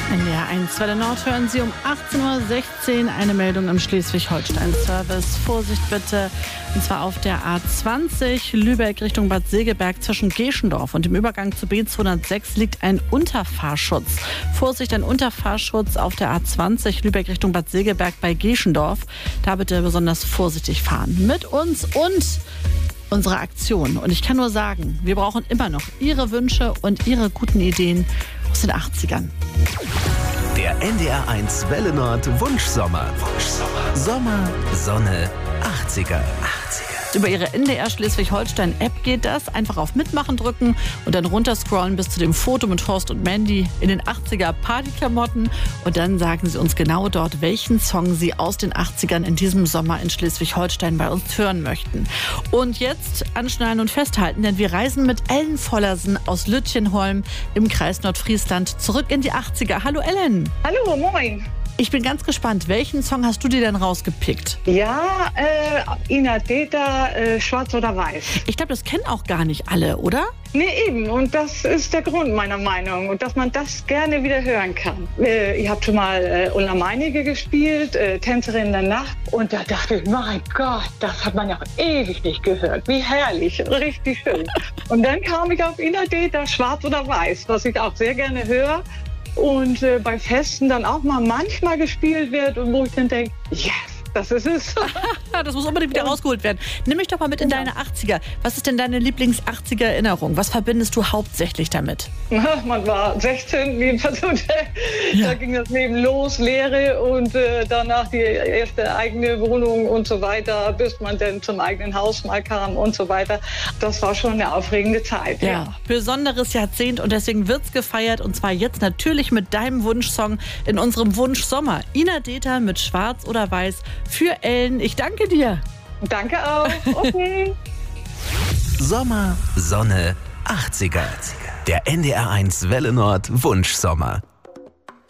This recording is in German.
NDR 1 Welle Nord hören Sie um 18.16 Uhr eine Meldung im Schleswig-Holstein-Service. Vorsicht bitte, und zwar auf der A20 Lübeck Richtung Bad Segeberg zwischen Geschendorf und dem Übergang zu B206 liegt ein Unterfahrschutz. Vorsicht, ein Unterfahrschutz auf der A20 Lübeck Richtung Bad Segeberg bei Geschendorf. Da bitte besonders vorsichtig fahren. Mit uns und unsere Aktion. Und ich kann nur sagen, wir brauchen immer noch Ihre Wünsche und Ihre guten Ideen aus den 80ern. Der NDR 1 Welle Nord Wunschsommer. Sommer, Sonne, 80er. Über Ihre NDR Schleswig-Holstein-App geht das. Einfach auf Mitmachen drücken und dann runterscrollen bis zu dem Foto mit Horst und Mandy in den 80er Partyklamotten. Und dann sagen Sie uns genau dort, welchen Song Sie aus den 80ern in diesem Sommer in Schleswig-Holstein bei uns hören möchten. Und jetzt anschnallen und festhalten, denn wir reisen mit Ellen Vollersen aus Lütjenholm im Kreis Nordfriesland zurück in die 80er. Hallo Ellen. Hallo, moin. Ich bin ganz gespannt. Welchen Song hast du dir denn rausgepickt? Ja, Ina Deta, Schwarz oder Weiß. Ich glaube, das kennen auch gar nicht alle, oder? Nee, eben. Und das ist der Grund meiner Meinung. Und dass man das gerne wieder hören kann. Ihr habt schon mal Ulla Meinecke gespielt, Tänzerin der Nacht. Und da dachte ich, mein Gott, das hat man ja auch ewig nicht gehört. Wie herrlich, richtig schön. Und dann kam ich auf Ina Deta, Schwarz oder Weiß, was ich auch sehr gerne höre. Und bei Festen dann auch mal manchmal gespielt wird und wo ich dann denke, yes, das ist es. Das muss unbedingt wieder rausgeholt werden. Nimm mich doch mal mit in deine 80er. Was ist denn deine Lieblings-80er-Erinnerung? Was verbindest du hauptsächlich damit? Man war 16, jedenfalls. Da ging das Leben los, Lehre und danach die erste eigene Wohnung und so weiter, bis man dann zum eigenen Haus mal kam und so weiter. Das war schon eine aufregende Zeit. Ja. Besonderes Jahrzehnt und deswegen wird's gefeiert und zwar jetzt natürlich mit deinem Wunschsong in unserem Wunschsommer. Ina Deta mit Schwarz oder Weiß für Ellen. Ich danke dir. Danke auch. Okay. Sommer, Sonne, 80er. Der NDR 1 Welle Nord Wunschsommer.